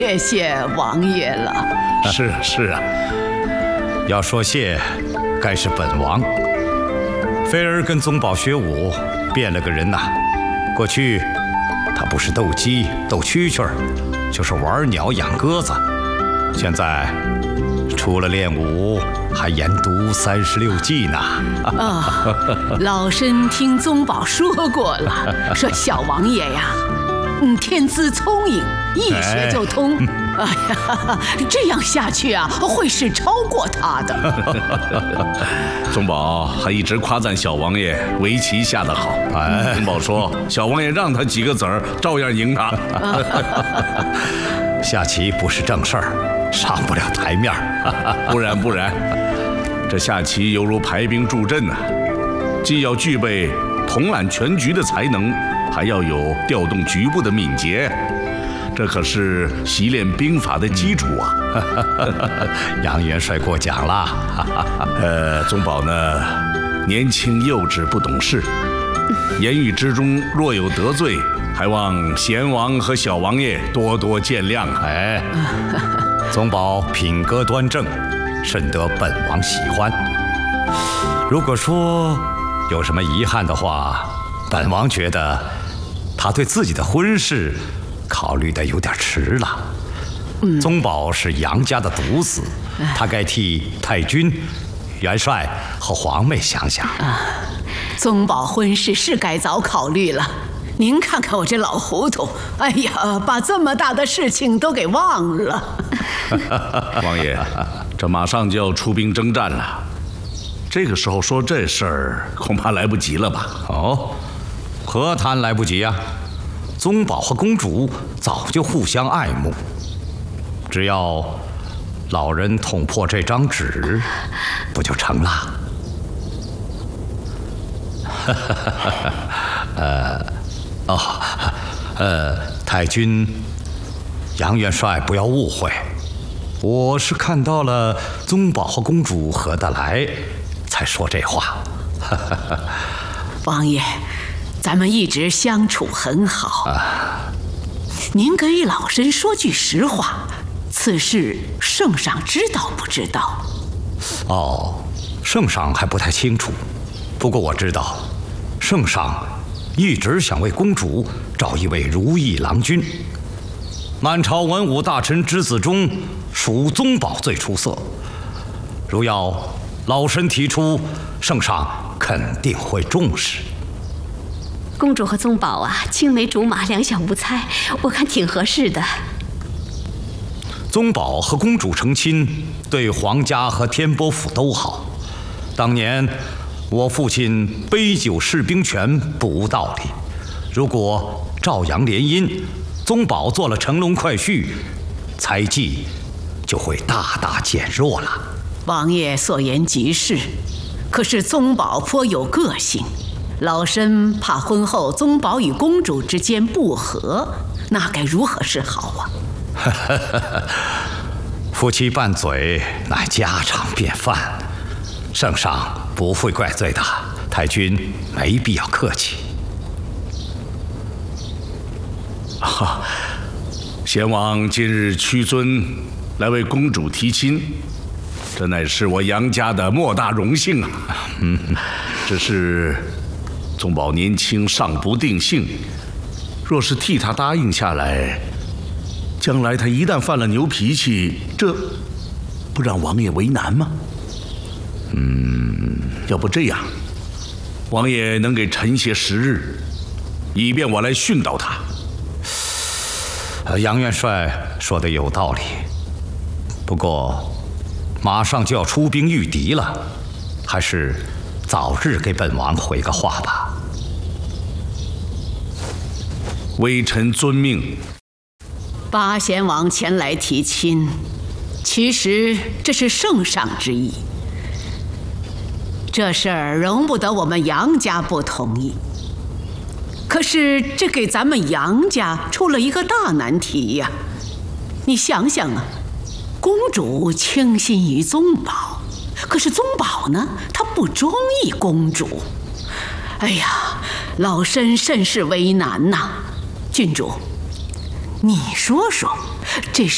谢谢王爷了。 是啊， 要说谢，该是本王。菲儿跟宗保学武变了个人呐。过去他不是斗鸡、斗蛐蛐儿，就是玩鸟、养鸽子。现在除了练武，还研读36计呢。 老身听宗保说过了，说小王爷呀，天资聪颖，一学就通。哎呀，这样下去啊，会是超过他的。 宗保还一直夸赞小王爷围棋下得好。宗保说，小王爷让他几个子儿，照样赢他。 下棋不是正事儿，上不了台面儿。 不然，这下棋犹如排兵布阵啊，既要具备统揽全局的才能，还要有调动局部的敏捷。这可是习练兵法的基础啊！ 杨元帅过奖了。 宗保呢，年轻幼稚不懂事，言语之中若有得罪，还望贤王和小王爷多多见谅。 宗保品格端正，深得本王喜欢。如果说有什么遗憾的话，本王觉得他对自己的婚事考虑得有点迟了。宗保是杨家的独子，他该替太君、元帅和皇妹想想。 宗保婚事是该早考虑了。您看看我这老糊涂，哎呀，把这么大的事情都给忘了。 王爷，这马上就要出兵征战了，这个时候说这事儿恐怕来不及了吧？ 何谈来不及啊？宗保和公主早就互相爱慕，只要老人捅破这张纸，不就成了？太君、杨元帅不要误会，我是看到了宗保和公主合得来，才说这话。 王爷，咱们一直相处很好。您给老身说句实话，此事圣上知道不知道？ 圣上还不太清楚，不过我知道，圣上一直想为公主找一位如意郎君。满朝文武大臣之子中，属宗保最出色。如要老身提出，圣上肯定会重视。 公主和宗保啊，青梅竹马，两小无猜，我看挺合适的。 宗保和公主成亲，对皇家和天波府都好。当年我父亲杯酒释兵权不无道理，如果赵杨联姻，宗保做了乘龙快婿，猜忌就会大大减弱了。 王爷所言极是，可是宗保颇有个性，老身怕婚后宗保与公主之间不和，那该如何是好啊？ 夫妻拌嘴乃家常便饭，圣上不会怪罪的，太君没必要客气。 贤王今日屈尊来为公主提亲，这乃是我杨家的莫大荣幸啊！只是宗保年轻尚不定性，若是替他答应下来，将来他一旦犯了牛脾气，这不让王爷为难吗？要不这样，王爷能给臣些时日，以便我来训导他。 杨元帅说的有道理，不过马上就要出兵御敌了，还是早日给本王回个话吧。 微臣遵命。 八贤王前来提亲，其实这是圣上之意。这事儿容不得我们杨家不同意。可是这给咱们杨家出了一个大难题呀！你想想啊，公主倾心于宗保，可是宗保呢，他不中意公主。哎呀，老身甚是为难呐。郡主，你说说，这